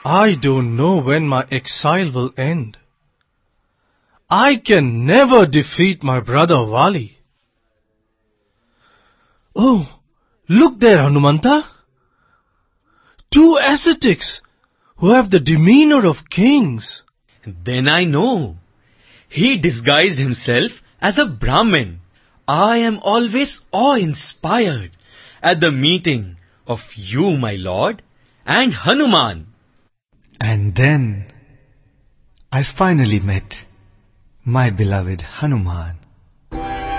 I don't know when my exile will end. I can never defeat my brother Vali. Oh, look there, Hanumanta. Two ascetics who have the demeanor of kings. Then I know. He disguised himself as a Brahmin. I am always awe-inspired at the meeting of you, my lord, and Hanuman. And then I finally met my beloved Hanuman.